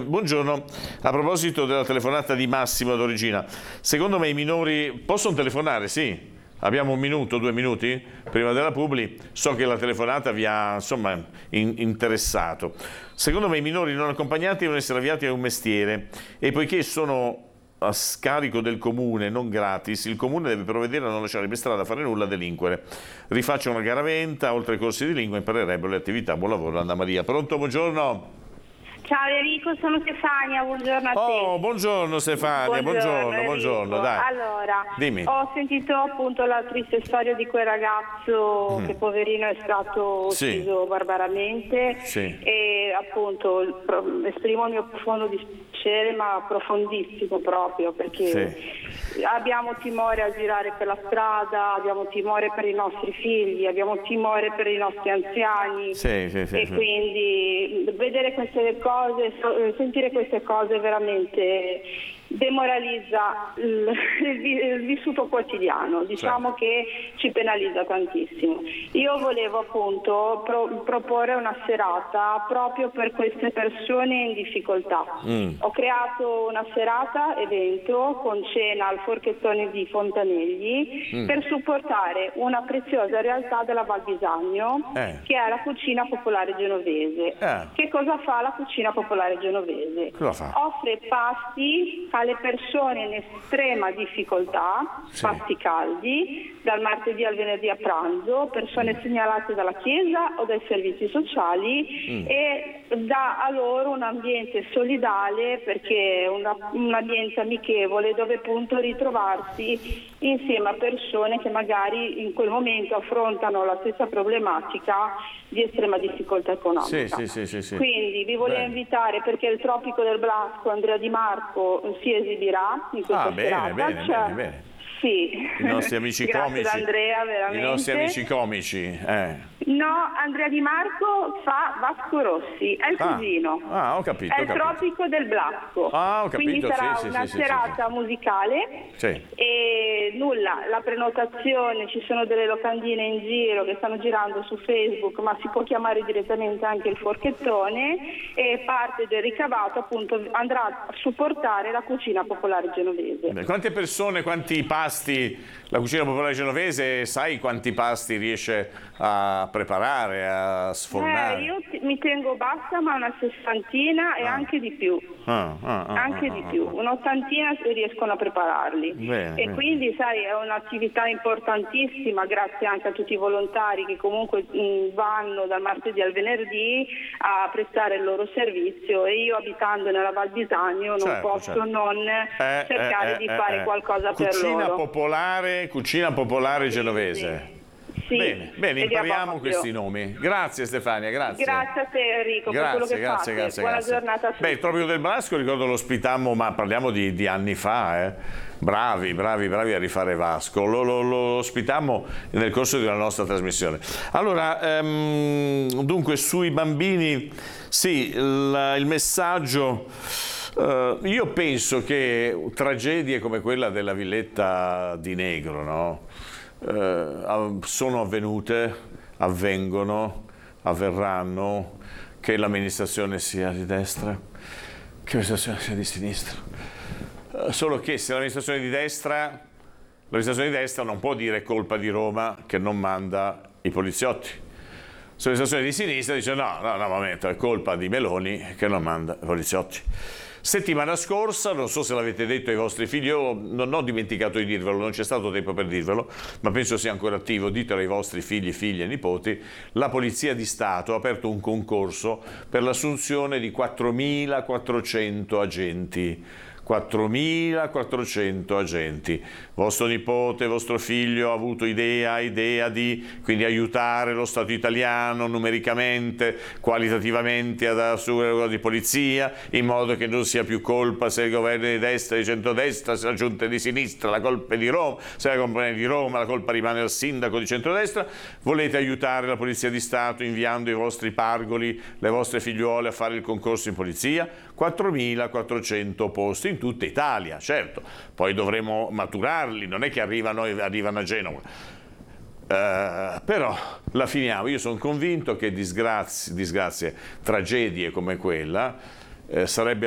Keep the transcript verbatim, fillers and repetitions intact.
buongiorno. A proposito della telefonata di Massimo ad Origina, secondo me i minori possono telefonare, sì? Abbiamo un minuto, due minuti prima della Publi. So che la telefonata vi ha insomma in, interessato. Secondo me i minori non accompagnati devono essere avviati a un mestiere e poiché sono a scarico del comune, non gratis, il comune deve provvedere a non lasciare per strada a fare nulla a delinquere. Rifaccia una garaventa, oltre ai corsi di lingua imparerebbero le attività. Buon lavoro, Anna Maria. Pronto, buongiorno. Ciao Enrico, sono Stefania, buongiorno a te. Oh, buongiorno Stefania, buongiorno, buongiorno, buongiorno, dai. Allora, dimmi. Ho sentito appunto la triste storia di quel ragazzo mm. che poverino è stato ucciso sì. barbaramente sì. e appunto esprimo il mio profondo dispiacere, ma profondissimo proprio, perché sì. abbiamo timore a girare per la strada, abbiamo timore per i nostri figli, abbiamo timore per i nostri anziani sì, sì, sì, e sì. quindi vedere queste cose sentire queste cose veramente demoralizza il, il vissuto quotidiano, diciamo certo. che ci penalizza tantissimo. Io volevo appunto pro, proporre una serata proprio per queste persone in difficoltà. Mm. Ho creato una serata evento con cena al Forchettone di Fontanegli mm. per supportare una preziosa realtà della Val Bisagno eh. che è la cucina popolare genovese. Eh. Che cosa fa la cucina popolare genovese? Cosa fa? Offre pasti alle persone in estrema difficoltà, sì. pasti caldi, dal martedì al venerdì a pranzo, persone mm. segnalate dalla Chiesa o dai servizi sociali mm. e dà a loro un ambiente solidale, perché è una, un ambiente amichevole dove appunto ritrovarsi insieme a persone che magari in quel momento affrontano la stessa problematica di estrema difficoltà economica. Sì, sì, sì, sì. Quindi vi volevo Bene. invitare, perché il Tropico del Blasco Andrea Di Marco si esibirà in questa ah, serata. Bene, bene, cioè, bene, bene. Sì. I nostri amici Grazie comici. Andrea, veramente. I nostri amici comici. Eh. No, Andrea Di Marco fa Vasco Rossi, è il ah. cugino. Ah, ho capito. È ho il capito. Tropico del Blasco. Ah, ho capito. Quindi sarà sì, una sì, serata sì, sì. musicale Sì. e nulla, la prenotazione, ci sono delle locandine in giro che stanno girando su Facebook, ma si può chiamare direttamente anche il Forchettone e parte del ricavato appunto andrà a supportare la cucina popolare genovese. Beh, quante persone, quanti pasti la cucina popolare genovese, sai quanti pasti riesce a preparare, a sfornare? Eh, io t- mi tengo bassa, ma una sessantina e ah. anche di più. Ah, ah, ah, anche ah, di ah, più, ah. un'ottantina riescono a prepararli. Bene, e bene. quindi sai, è un'attività importantissima, grazie anche a tutti i volontari che comunque mh, vanno dal martedì al venerdì a prestare il loro servizio, e io abitando nella Val Bisagno non certo, posso certo. non eh, cercare eh, di eh, fare eh. qualcosa cucina per loro. Popolare, cucina popolare genovese. Sì. Sì, bene, bene, impariamo questi nomi. Grazie Stefania, grazie. Grazie a te Enrico grazie, per quello che grazie, fate. grazie, Buona grazie. giornata a tutti. Beh, il Tropico del Blasco, ricordo lo ospitammo, ma parliamo di, di anni fa, eh. bravi, bravi, bravi a rifare Vasco, lo, lo, lo ospitammo nel corso di una nostra trasmissione. Allora, ehm, dunque sui bambini, sì, il, il messaggio... Uh, io penso che tragedie come quella della villetta di Negro, no? Uh, sono avvenute, avvengono, avverranno, che l'amministrazione sia di destra, che l'amministrazione sia di sinistra. Uh, solo che se l'amministrazione è di destra, l'amministrazione di destra non può dire colpa di Roma che non manda i poliziotti. Se l'amministrazione di sinistra dice no, no, no, momento, è colpa di Meloni che non manda i poliziotti. Settimana scorsa, non so se l'avete detto ai vostri figli, io non ho dimenticato di dirvelo, non c'è stato tempo per dirvelo, ma penso sia ancora attivo, ditelo ai vostri figli, figlie e nipoti, la Polizia di Stato ha aperto un concorso per l'assunzione di quattromilaquattrocento agenti. quattromilaquattrocento agenti. Vostro nipote, vostro figlio ha avuto idea, idea di quindi aiutare lo Stato italiano numericamente, qualitativamente ad assumere di polizia, in modo che non sia più colpa se il governo è di destra, di centrodestra, se la giunta è di sinistra, la colpa è di Roma, se la colpa è di Roma, la colpa rimane al sindaco di centrodestra. Volete aiutare la Polizia di Stato inviando i vostri pargoli, le vostre figliuole a fare il concorso in polizia? quattromilaquattrocento posti in tutta Italia, certo, poi dovremo maturarli, non è che arrivano, arrivano a Genova, uh, però la finiamo. Io sono convinto che disgrazie, disgrazie tragedie come quella eh, sarebbe